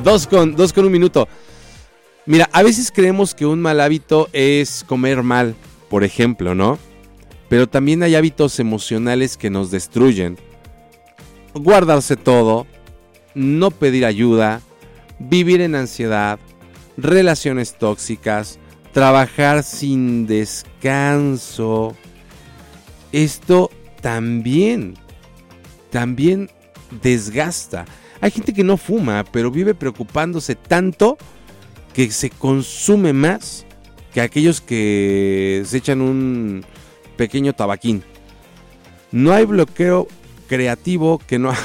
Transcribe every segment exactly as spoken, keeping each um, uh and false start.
Dos con, dos con un minuto. Mira, a veces creemos que un mal hábito es comer mal, por ejemplo, ¿no? Pero también hay hábitos emocionales que nos destruyen. Guardarse todo, no pedir ayuda, vivir en ansiedad, relaciones tóxicas, trabajar sin descanso. Esto también, también desgasta. Hay gente que no fuma, pero vive preocupándose tanto que se consume más que aquellos que se echan un pequeño tabaquín. No hay bloqueo creativo que no...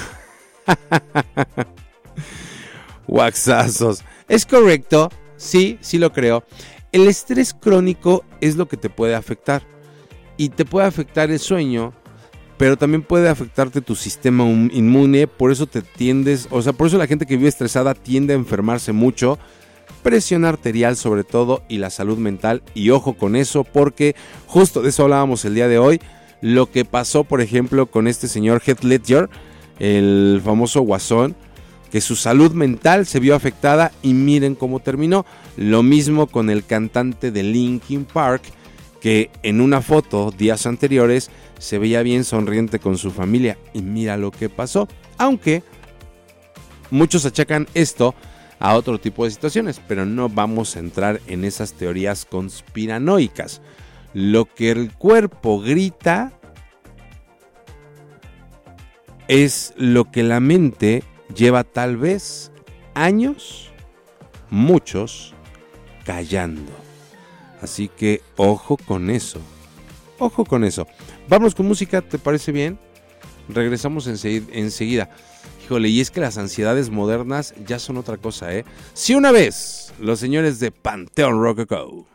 Waxazos. Es correcto, sí, sí lo creo. El estrés crónico es lo que te puede afectar. Y te puede afectar el sueño, pero también puede afectarte tu sistema inmune. Por eso te tiendes, o sea, por eso la gente que vive estresada tiende a enfermarse mucho. Presión arterial sobre todo y la salud mental. Y ojo con eso, porque justo de eso hablábamos el día de hoy. Lo que pasó, por ejemplo, con este señor Heath Ledger, el famoso Guasón, que su salud mental se vio afectada y miren cómo terminó. Lo mismo con el cantante de Linkin Park, que en una foto días anteriores se veía bien sonriente con su familia y mira lo que pasó. Aunque muchos achacan esto a otro tipo de situaciones, pero no vamos a entrar en esas teorías conspiranoicas. Lo que el cuerpo grita es lo que la mente lleva tal vez años, muchos, callando. Así que ojo con eso, ojo con eso. Vamos con música, ¿te parece bien? Regresamos enseguida. Híjole, y es que las ansiedades modernas ya son otra cosa, ¿eh? Si una vez, los señores de Panteón Rococó.